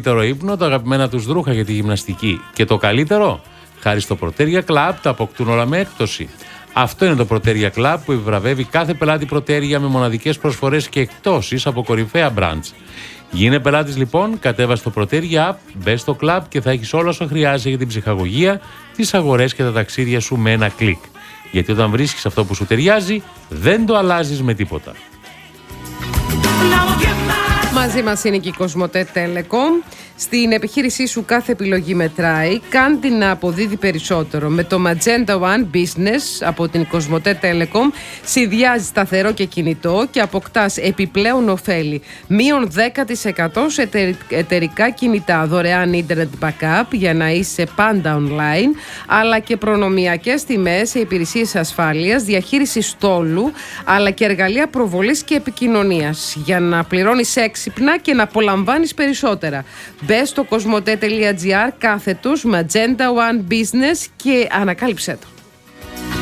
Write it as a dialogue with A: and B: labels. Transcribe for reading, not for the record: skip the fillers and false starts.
A: καλύτερο ύπνο, τα αγαπημένα τους ρούχα για τη γυμναστική και το καλύτερο, χάρη στο Proteria Club, τα αποκτούν όλα με έκπτωση. Αυτό είναι το Proteria Club που επιβραβεύει κάθε πελάτη Proteria με μοναδικές προσφορές και εκτόσεις από κορυφαία brands. Γίνε πελάτης λοιπόν, κατέβασε το Proteria App, μπες στο club και θα έχεις όλα όσα χρειάζεσαι για την ψυχαγωγία, τις αγορές και τα ταξίδια σου με ένα κλικ. Γιατί όταν βρίσκεις αυτό που σου ταιριάζει, δεν το αλλάζεις με τίποτα.
B: Μαζί μας είναι και η Κοσμοτέ Telecom. Στην επιχείρησή σου κάθε επιλογή μετράει. Κάν την να αποδίδει περισσότερο. Με το Magenta One Business από την Κοσμοτέ Telecom συνδυάζει σταθερό και κινητό και αποκτάς επιπλέον ωφέλη. Μείον 10% σε εταιρικά κινητά, δωρεάν internet backup για να είσαι πάντα online, αλλά και προνομιακές τιμές σε υπηρεσίες ασφάλειας, διαχείριση στόλου, αλλά και εργαλεία προβολής και επικοινωνίας για να πληρώνεις έξυπνα και να απολαμβάνεις περισσότερα. Μπες στο cosmote.gr / Magenta One Business και ανακάλυψέ το.